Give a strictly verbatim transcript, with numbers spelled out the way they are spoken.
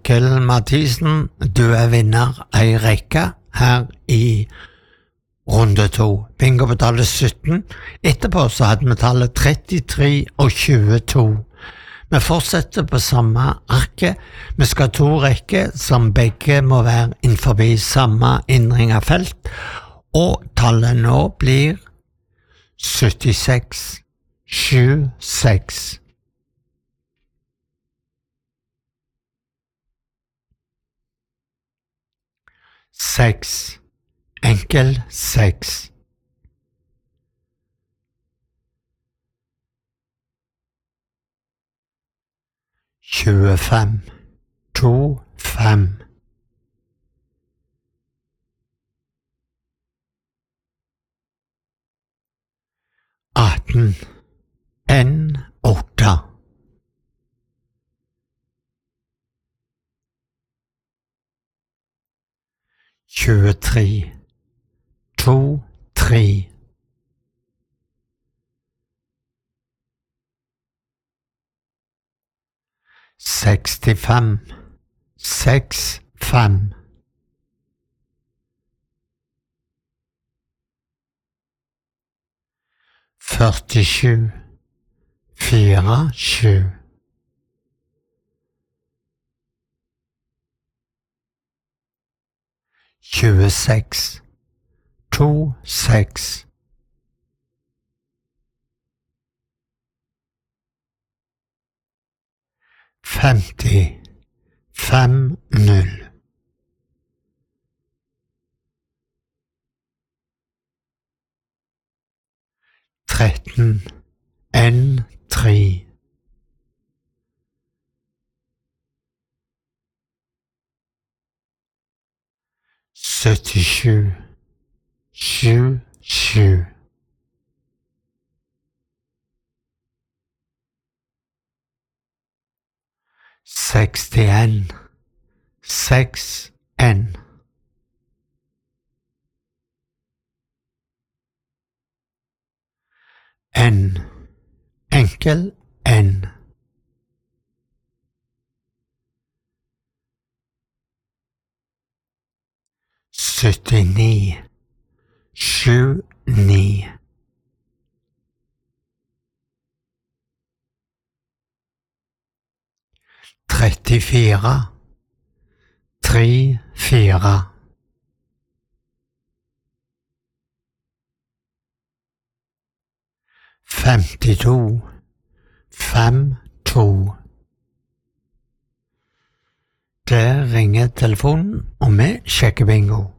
Mikkel Mathisen, du er vinner ei rekke her i runde to. Bingo på tallet sytten. Etterpå så hadde vi tallet trettitre og tjueto. Vi fortsetter på samme arket. Vi skal ha to rekker som begge må være innenfor samme innringet felt, og tallet nå blir syttiseks tjueseks. Seks, enkel seks. Tjuefem, to, fem. Atten, en, åtte. Tjuetre, to, tre. Sekstifem, seks, fem. Førtisju, fire, sju. Tjueseks, to, seks. Femti, fem, null. Tretten, en, tre. Syttisju, sju, sju. Sekstien, seks, en. En, enkel en. Syttini, sju, ni. Trettifire, tre, fire. Femtito, fem, to. Der ringer telefonen, og vi sjekker bingo.